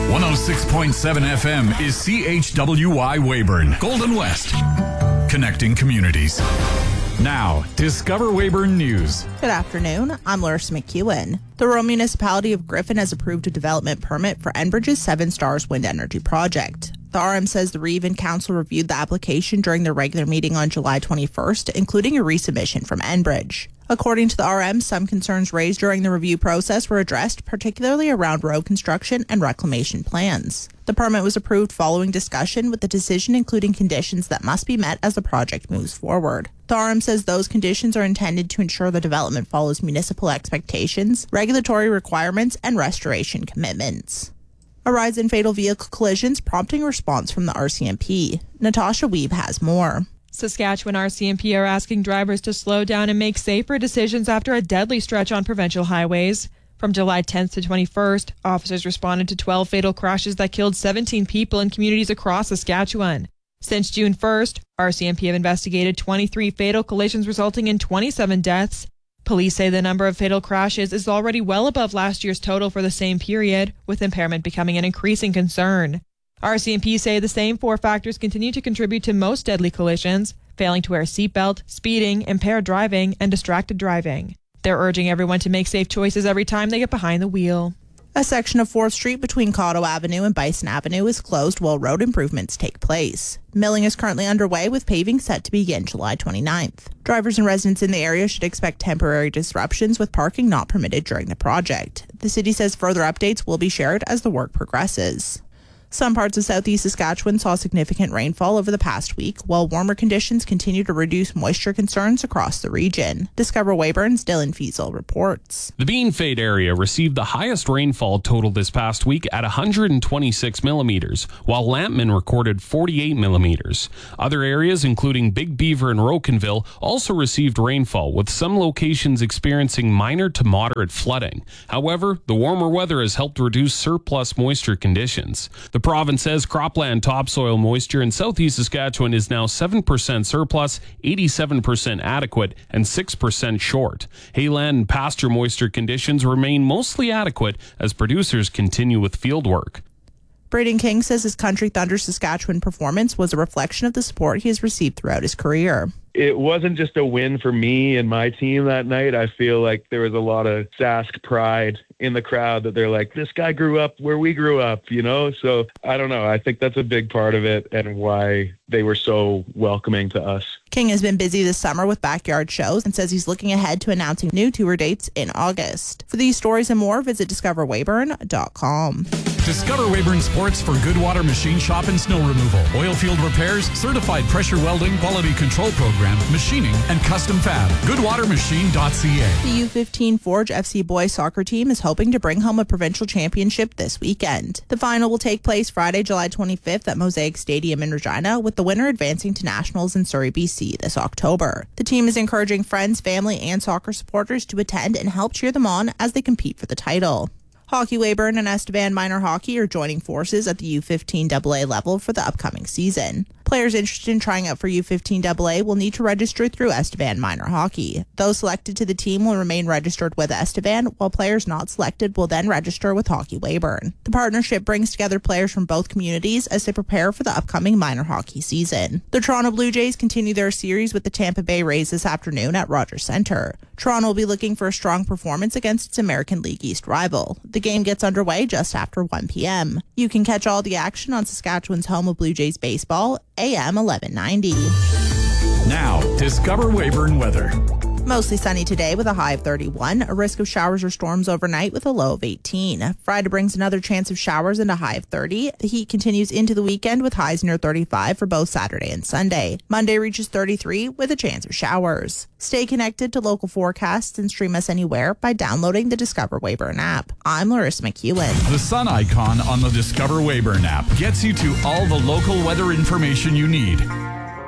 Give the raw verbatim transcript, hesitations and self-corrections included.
one oh six point seven F M is C H W Y Weyburn, Golden West, connecting communities. Now, Discover Weyburn News. Good afternoon. I'm Larissa McEwen. The rural municipality of Griffin has approved a development permit for Enbridge's Seven Stars Wind Energy Project. The R M says the Reeve and Council reviewed the application during their regular meeting on July twenty-first, including a resubmission from Enbridge. According to the R M, some concerns raised during the review process were addressed, particularly around road construction and reclamation plans. The permit was approved following discussion, with the decision including conditions that must be met as the project moves forward. The R M says those conditions are intended to ensure the development follows municipal expectations, regulatory requirements, and restoration commitments. A rise in fatal vehicle collisions prompting response from the R C M P. Natasha Weeb has more. Saskatchewan R C M P are asking drivers to slow down and make safer decisions after a deadly stretch on provincial highways. From July tenth to twenty-first, officers responded to twelve fatal crashes that killed seventeen people in communities across Saskatchewan. Since June first, R C M P have investigated twenty-three fatal collisions resulting in twenty-seven deaths. Police say the number of fatal crashes is already well above last year's total for the same period, with impairment becoming an increasing concern. R C M P say the same four factors continue to contribute to most deadly collisions: failing to wear a seatbelt, speeding, impaired driving, and distracted driving. They're urging everyone to make safe choices every time they get behind the wheel. A section of fourth Street between Cotto Avenue and Bison Avenue is closed while road improvements take place. Milling is currently underway, with paving set to begin July twenty-ninth. Drivers and residents in the area should expect temporary disruptions, with parking not permitted during the project. The city says further updates will be shared as the work progresses. Some parts of southeast Saskatchewan saw significant rainfall over the past week, while warmer conditions continue to reduce moisture concerns across the region. Discover Weyburn's Dylan Fiesel reports. The Bean Fade area received the highest rainfall total this past week at one hundred twenty-six millimeters, while Lampman recorded forty-eight millimeters. Other areas, including Big Beaver and Rocanville, also received rainfall, with some locations experiencing minor to moderate flooding. However, the warmer weather has helped reduce surplus moisture conditions. The province says cropland topsoil moisture in southeast Saskatchewan is now seven percent surplus, eighty-seven percent adequate, and six percent short. Hayland and pasture moisture conditions remain mostly adequate as producers continue with field work. Braden King says his Country Thunder Saskatchewan performance was a reflection of the support he has received throughout his career. It wasn't just a win for me and my team that night. I feel like there was a lot of Sask pride in the crowd that they're like, this guy grew up where we grew up, you know? So I don't know. I think that's a big part of it and why they were so welcoming to us. King has been busy this summer with backyard shows and says he's looking ahead to announcing new tour dates in August. For these stories and more, visit discover weyburn dot com. Discover Weyburn Sports for Goodwater Machine Shop and Snow Removal, oil field repairs, certified pressure welding, quality control program, machining, and custom fab. goodwater machine dot c a. The U fifteen Forge F C boys soccer team is hoping to bring home a provincial championship this weekend. The final will take place Friday, July twenty-fifth at Mosaic Stadium in Regina, with the winner advancing to nationals in Surrey, B C this October. The team is encouraging friends, family, and soccer supporters to attend and help cheer them on as they compete for the title. Hockey Weyburn and Estevan Minor Hockey are joining forces at the U fifteen double A level for the upcoming season. Players interested in trying out for U fifteen double A will need to register through Estevan Minor Hockey. Those selected to the team will remain registered with Estevan, while players not selected will then register with Hockey Weyburn. The partnership brings together players from both communities as they prepare for the upcoming minor hockey season. The Toronto Blue Jays continue their series with the Tampa Bay Rays this afternoon at Rogers Centre. Toronto will be looking for a strong performance against its American League East rival. The game gets underway just after one p.m. You can catch all the action on Saskatchewan's home of Blue Jays baseball, A M eleven ninety. Now, Discover Weyburn weather. Mostly sunny today with a high of thirty-one. A risk of showers or storms overnight with a low of eighteen. Friday brings another chance of showers and a high of thirty. The heat continues into the weekend with highs near thirty-five for both Saturday and Sunday. Monday reaches thirty-three with a chance of showers. Stay connected to local forecasts and stream us anywhere by downloading the Discover Weyburn app. I'm Larissa McEwen. The sun icon on the Discover Weyburn app gets you to all the local weather information you need.